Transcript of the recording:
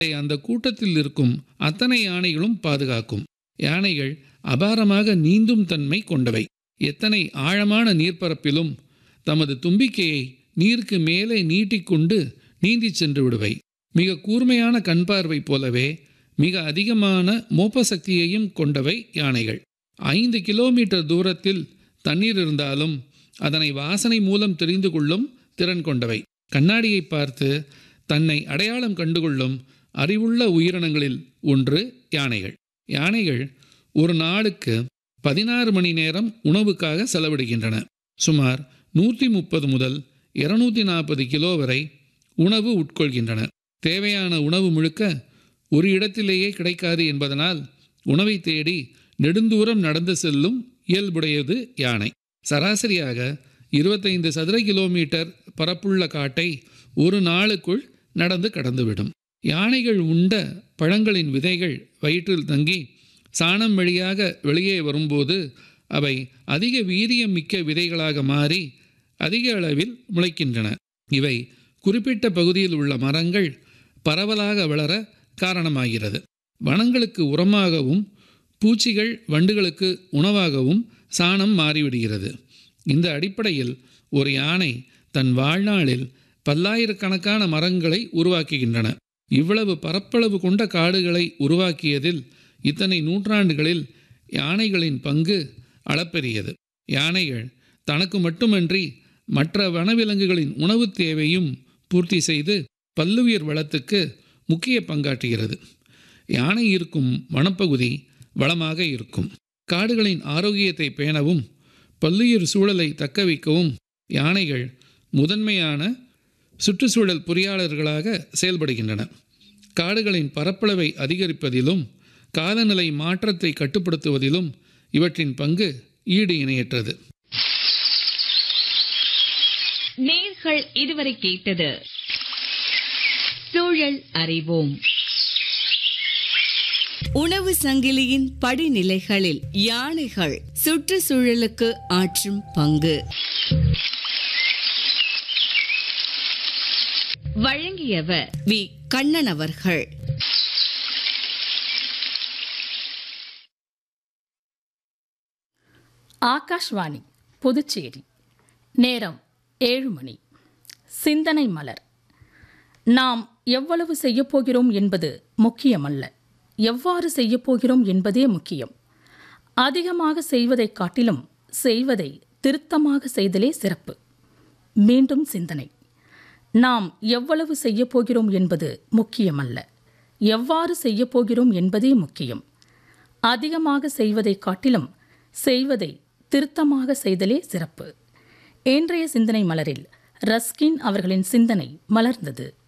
அந்த கூட்டத்தில் இருக்கும் அத்தனை யானைகளும் பாதுகாக்கும். யானைகள் அபாரமாக நீந்தும் தன்மை கொண்டவை. எத்தனை ஆழமான நீர்ப்பரப்பிலும் தமது தும்பிக்கையை நீருக்கு மேலே நீட்டிக்கொண்டு நீந்தி சென்று விடுவை. மிக கூர்மையான கண்பார்வை போலவே மிக அதிகமான மோப்ப சக்தியையும் கொண்டவை யானைகள். 5 கிலோமீட்டர் தூரத்தில் தண்ணீர் இருந்தாலும் அதனை வாசனை மூலம் தெரிந்து கொள்ளும் திறன் கொண்டவை. கண்ணாடியை பார்த்து தன்னை அடையாளம் கண்டுகொள்ளும் அறிவுள்ள உயிரினங்களில் ஒன்று யானைகள். யானைகள் ஒரு நாளுக்கு 16 மணி நேரம் உணவுக்காக செலவிடுகின்றன. சுமார் 130 முதல் 240 கிலோ வரை உணவு உட்கொள்கின்றன. தேவையான உணவு முழுக்க ஒரு இடத்திலேயே கிடைக்காது என்பதனால் உணவை தேடி நெடுந்தூரம் நடந்து செல்லும் இயல்புடையது யானை. சராசரியாக 25 சதுர கிலோமீட்டர் பரப்புள்ள காட்டை ஒரு நாளுக்குள் நடந்து கடந்துவிடும். யானைகள் உண்ட பழங்களின் விதைகள் வயிற்றில் தங்கி சாணம் வழியாக வெளியே வரும்போது அவை அதிக வீரியம் மிக்க விதைகளாக மாறி அதிக அளவில் முளைக்கின்றன. இவை குறிப்பிட்ட பகுதியில் உள்ள மரங்கள் பரவலாக வளர காரணமாகிறது. வனங்களுக்கு உரமாகவும் பூச்சிகள் வண்டுகளுக்கு உணவாகவும் சாணம் மாறிவிடுகிறது. இந்த அடிப்படையில் ஒரு யானை தன் வாழ்நாளில் பல்லாயிரக்கணக்கான மரங்களை உருவாக்குகின்றன. இவ்வளவு பரப்பளவு கொண்ட காடுகளை உருவாக்கியதில் இத்தனை நூற்றாண்டுகளில் யானைகளின் பங்கு அளப்பெரியது. யானைகள் தனக்கு மட்டுமன்றி மற்ற வனவிலங்குகளின் உணவு தேவையும் பூர்த்தி செய்து பல்லுயிர் வளத்துக்கு முக்கிய பங்காற்றுகிறது. யானை இருக்கும் வனப்பகுதி வளமாக இருக்கும். காடுகளின் ஆரோக்கியத்தை பேணவும் பல்லுயிர் சூழலை தக்க வைக்கவும் யானைகள் முதன்மையான சுற்றுச்சூழல் பொறியாளர்களாக செயல்படுகின்றன. காடுகளின் பரப்பளவை அதிகரிப்பதிலும் காலநிலை மாற்றத்தை கட்டுப்படுத்துவதிலும் இவற்றின் பங்கு ஈடு இணையற்றது. நேர்கள் இதுவரை கேட்டது சூழல் அறிவோம். உணவு சங்கிலியின் படிநிலைகளில் யானைகள் சுற்றுச்சூழலுக்கு ஆற்றும் பங்கு வழங்கியவர் வி. கண்ணன் அவர்கள். ஆகாஷ்வாணி புதுச்சேரி. நேரம் 7 மணி. சிந்தனை மலர். நாம் எவ்வளவு செய்யப்போகிறோம் என்பது முக்கியமல்ல, எவ்வாறு செய்யப்போகிறோம் என்பதே முக்கியம். அதிகமாக செய்வதைக் காட்டிலும் செய்வதை திருத்தமாக செய்தலே சிறப்பு. மீண்டும் சிந்தனை. நாம் எவ்வளவு செய்யப்போகிறோம் என்பது முக்கியமல்ல, எவ்வாறு செய்யப்போகிறோம் என்பதே முக்கியம். அதிகமாக செய்வதைக் காட்டிலும் செய்வதை திருத்தமாக செய்தலே சிறப்பு. இன்றைய சிந்தனை மலரில் ரஸ்கின் அவர்களின் சிந்தனை மலர்ந்தது.